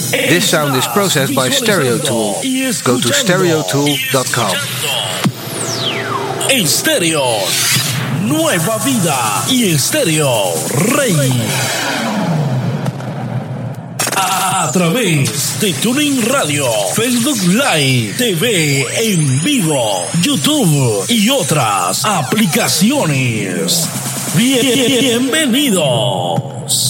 This sound is processed by Stereotool. Go to stereotool.com. Estéreo, nueva vida y Estéreo Rey. A través de TuneIn Radio, Facebook Live, TV en vivo, YouTube y otras aplicaciones. Bienvenido.